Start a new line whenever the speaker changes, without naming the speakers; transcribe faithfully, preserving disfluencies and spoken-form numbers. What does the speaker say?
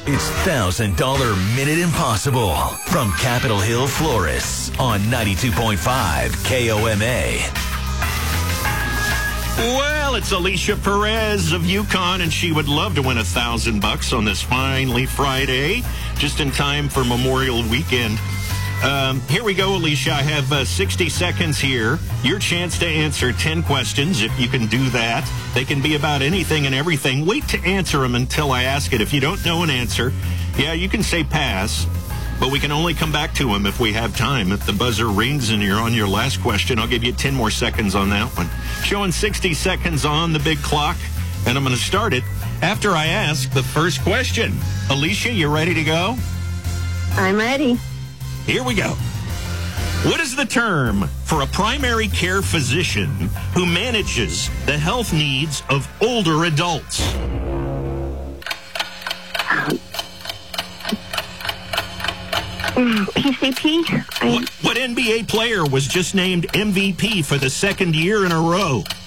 It's one thousand dollars Minute Impossible from Capitol Hill Florists on ninety-two point five K O M A.
Well, it's Alicia Perez of Yukon, and she would love to win a thousand bucks on this finally Friday, just in time for Memorial Weekend. Um, here we go, Alicia. I have uh, sixty seconds here. Your chance to answer ten questions, if you can do that. They can be about anything and everything. Wait to answer them until I ask it. If you don't know an answer, yeah, you can say pass, but we can only come back to them if we have time. If the buzzer rings and you're on your last question, I'll give you ten more seconds on that one. Showing sixty seconds on the big clock, and I'm going to start it after I ask the first question. Alicia, you ready to go?
I'm ready.
Here we go. What is the term for a primary care physician who manages the health needs of older adults?
P C P? I...
What, what N B A player was just named M V P for the second year in a row?